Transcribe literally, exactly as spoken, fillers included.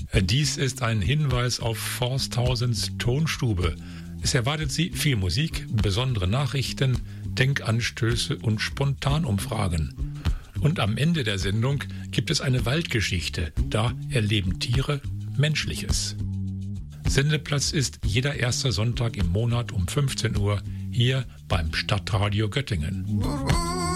Dies ist ein Hinweis auf Forsthausens Tonstube. Es erwartet Sie viel Musik, besondere Nachrichten, Denkanstöße und Spontanumfragen. Und am Ende der Sendung gibt es eine Waldgeschichte. Da erleben Tiere Menschliches. Sendeplatz ist jeder erster Sonntag im Monat um fünfzehn Uhr hier beim Stadtradio Göttingen.